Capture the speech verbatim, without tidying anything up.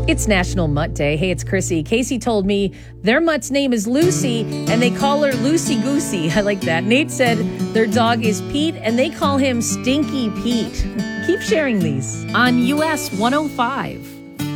It's National Mutt Day. Hey, it's Chrissy. Casey told me their mutt's name is Lucy, and they call her Loosey Goosey. I like that. Nate said their dog is Pete, and they call him Stinky Pete. Keep sharing these. On U S one oh five.